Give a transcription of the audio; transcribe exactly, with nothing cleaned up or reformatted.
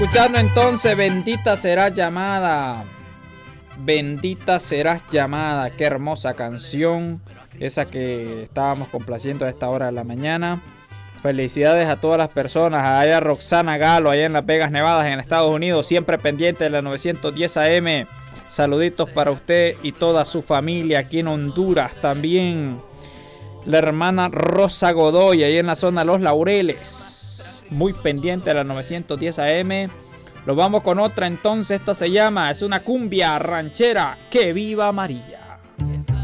Escuchando entonces, bendita serás llamada. Bendita serás llamada. Qué hermosa canción. Esa que estábamos complaciendo a esta hora de la mañana. Felicidades a todas las personas. Allá Roxana Galo, allá en Las Vegas, Nevadas, en Estados Unidos. Siempre pendiente de la novecientos diez A M. Saluditos para usted y toda su familia aquí en Honduras. También la hermana Rosa Godoy, ahí en la zona de Los Laureles. Muy pendiente de la novecientos diez A M. Nos vamos con otra entonces. Esta se llama, es una cumbia ranchera. ¡Que viva María!